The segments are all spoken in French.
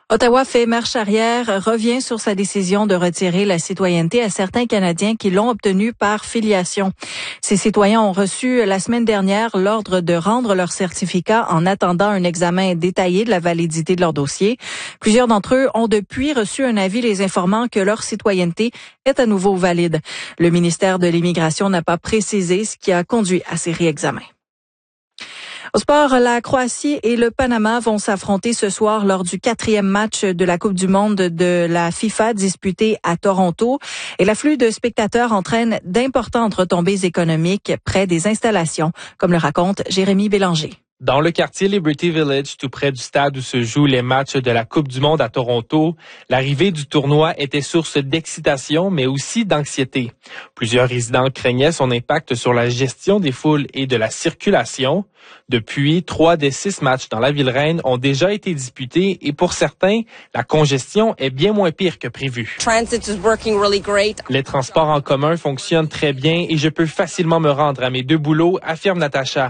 Ottawa fait marche arrière, revient sur sa décision de retirer la citoyenneté à certains Canadiens qui l'ont obtenue par filiation. Ces citoyens ont reçu la semaine dernière l'ordre de rendre leur certificat en attendant un examen détaillé de la validité de leur dossier. Plusieurs d'entre eux ont depuis reçu un avis les informant que leur citoyenneté est à nouveau valide. Le ministère de l'Immigration n'a pas précisé ce qui a conduit à ces réexamens. Au sport, la Croatie et le Panama vont s'affronter ce soir lors du 4e match de la Coupe du monde de la FIFA disputé à Toronto. Et l'afflux de spectateurs entraîne d'importantes retombées économiques près des installations, comme le raconte Jérémy Bélanger. Dans le quartier Liberty Village, tout près du stade où se jouent les matchs de la Coupe du monde à Toronto, l'arrivée du tournoi était source d'excitation, mais aussi d'anxiété. Plusieurs résidents craignaient son impact sur la gestion des foules et de la circulation. Depuis, 3 des 6 matchs dans la ville reine ont déjà été disputés et pour certains, la congestion est bien moins pire que prévu. Les transports en commun fonctionnent très bien et je peux facilement me rendre à mes 2 boulots, affirme Natacha.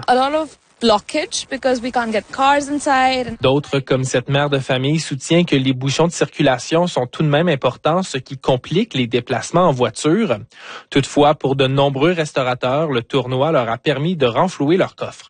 D'autres, comme cette mère de famille, soutient que les bouchons de circulation sont tout de même importants, ce qui complique les déplacements en voiture. Toutefois, pour de nombreux restaurateurs, le tournoi leur a permis de renflouer leur coffre.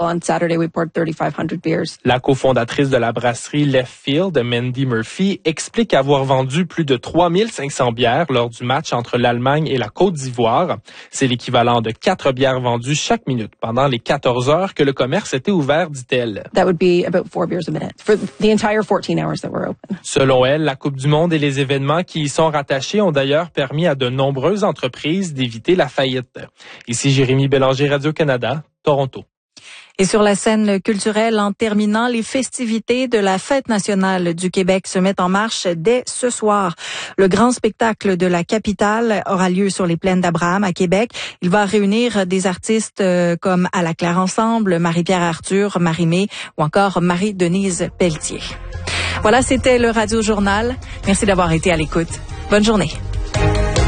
La cofondatrice de la brasserie Left Field, Mandy Murphy, explique avoir vendu plus de 3500 bières lors du match entre l'Allemagne et la Côte d'Ivoire. C'est l'équivalent de 4 bières vendues chaque minute pendant les 14 heures que le commerce était ouvert, dit-elle. That would be about 4 beers a minute for the entire 14 hours that we're open. Selon elle, la Coupe du monde et les événements qui y sont rattachés ont d'ailleurs permis à de nombreuses entreprises d'éviter la faillite. Ici Jérémy Bélanger, Radio-Canada, Toronto. Et sur la scène culturelle, en terminant, les festivités de la Fête nationale du Québec se mettent en marche dès ce soir. Le grand spectacle de la capitale aura lieu sur les plaines d'Abraham à Québec. Il va réunir des artistes comme À la Claire Ensemble, Marie-Pierre Arthur, Marie-Mé ou encore Marie-Denise Pelletier. Voilà, c'était le Radio Journal. Merci d'avoir été à l'écoute. Bonne journée.